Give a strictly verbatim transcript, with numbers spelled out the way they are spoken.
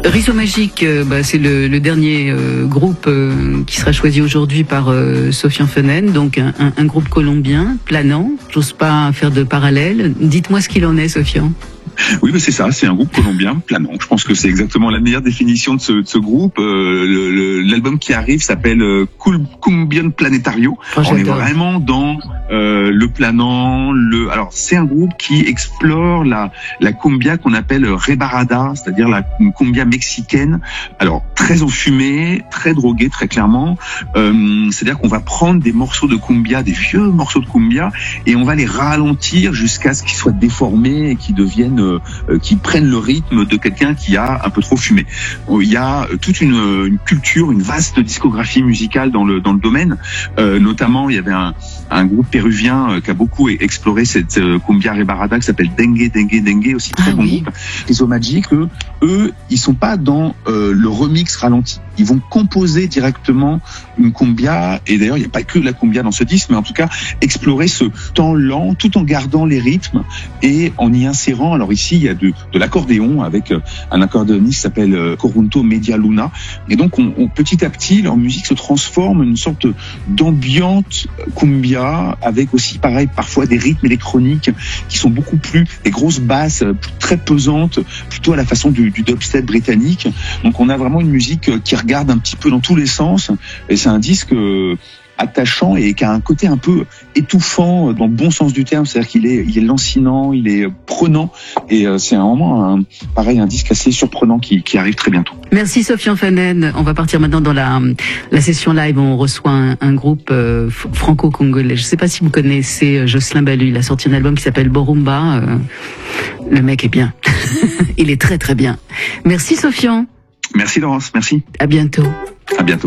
Riso Magique, euh, bah, c'est le, le dernier euh, groupe euh, qui sera choisi aujourd'hui par euh, Sofian Fenen, donc un, un, un groupe colombien, planant. J'ose pas faire de parallèle. Dites-moi ce qu'il en est, Sofian. Oui, mais c'est ça, c'est un groupe colombien planant. Je pense que c'est exactement la meilleure définition de ce, de ce groupe. Euh, le, le, l'album qui arrive s'appelle euh, Cumbión Planetario. Oh, On est vraiment dans euh, le planant. Le, alors c'est un groupe qui explore la la cumbia qu'on appelle rebarada, c'est-à-dire la cumbia mexicaine. Alors très enfumée, très droguée, très clairement. Euh, c'est-à-dire qu'on va prendre des morceaux de cumbia, des vieux morceaux de cumbia, et on va les ralentir jusqu'à ce qu'ils soient déformés et qu'ils deviennent Euh, qui prennent le rythme de quelqu'un qui a un peu trop fumé. Il y a toute une, une culture, une vaste discographie musicale dans le dans le domaine. Euh, notamment, il y avait un, un groupe péruvien euh, qui a beaucoup exploré cette euh, cumbia rebarada qui s'appelle Dengue Dengue Dengue, aussi très ah, bon oui. groupe. Riso Magique, eux, eux, ils sont pas dans euh, le remix ralenti. Ils vont composer directement une cumbia, et d'ailleurs, il n'y a pas que la cumbia dans ce disque, mais en tout cas, explorer ce temps lent tout en gardant les rythmes et en y insérant, alors ici, il y a de, de l'accordéon avec un accordéoniste qui s'appelle Corunto Media Luna. Et donc, on, on, petit à petit, leur musique se transforme en une sorte d'ambiante cumbia avec aussi, pareil, parfois des rythmes électroniques qui sont beaucoup plus, des grosses basses très pesantes, plutôt à la façon du, du dubstep britannique. Donc, on a vraiment une musique qui regarde un petit peu dans tous les sens. Et c'est un disque attachant et qui a un côté un peu étouffant dans le bon sens du terme, c'est-à-dire qu'il est, il est lancinant, il est prenant, et c'est vraiment un, pareil, un disque assez surprenant qui, qui arrive très bientôt. Merci Sofian Fenen. On va partir maintenant dans la, la session live où on reçoit un, un groupe euh, franco-congolais. Je ne sais pas si vous connaissez Jocelyn Belu. Il a sorti un album qui s'appelle Borumba. Euh, le mec est bien. Il est très très bien. Merci Sofian. Merci Laurence, merci. À bientôt. À bientôt.